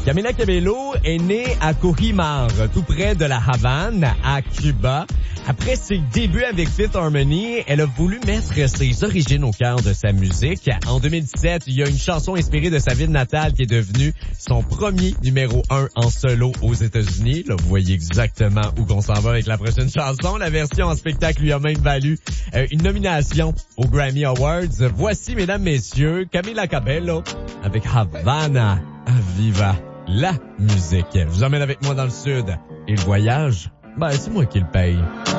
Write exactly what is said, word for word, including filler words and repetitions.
Camila Cabello est née à Cojímar, tout près de la Havane, à Cuba. Après ses débuts avec Fifth Harmony, elle a voulu mettre ses origines au cœur de sa musique. En deux mille dix-sept, il y a une chanson inspirée de sa ville natale qui est devenue son premier numéro un en solo aux États-Unis. Là, vous voyez exactement où qu'on s'en va avec la prochaine chanson. La version en spectacle lui a même valu euh, une nomination aux Grammy Awards. Voici, mesdames, messieurs, Camila Cabello avec Havana. Viva la musique. Je vous emmène avec moi dans le sud. Et le voyage, ben c'est moi qui le paye.